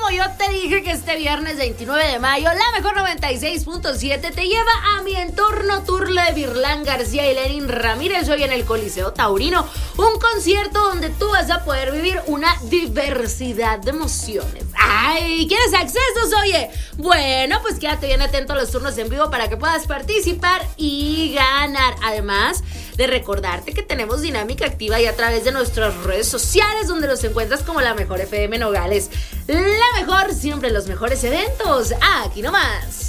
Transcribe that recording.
como yo te dije que este viernes 29 de mayo, la mejor 96.7 te lleva a Mi Entorno Tour de Virlán García y Lenin Ramírez hoy en el Coliseo Taurino. Un concierto donde tú vas a poder vivir una diversidad de emociones. ¡Ay! ¿Quieres accesos, oye? Bueno, pues quédate bien atento a los turnos en vivo para que puedas participar y ganar. Además de recordarte que tenemos dinámica activa y a través de nuestras redes sociales, donde los encuentras como La Mejor FM Nogales. La mejor, siempre los mejores eventos. Aquí nomás.